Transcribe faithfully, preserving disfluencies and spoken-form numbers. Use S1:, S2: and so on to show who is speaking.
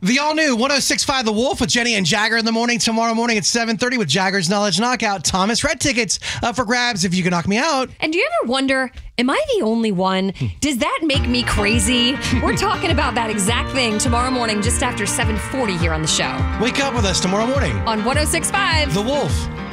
S1: The all-new one oh six point five The Wolf with Jenny and Jagger in the morning. Tomorrow morning at seven thirty with Jagger's Knowledge Knockout. Thomas, red tickets up for grabs if you can knock me out.
S2: And do you ever wonder, am I the only one? Does that make me crazy? We're talking about that exact thing tomorrow morning just after seven forty here on the show.
S1: Wake up with us tomorrow morning
S2: on one oh six point five
S1: The Wolf.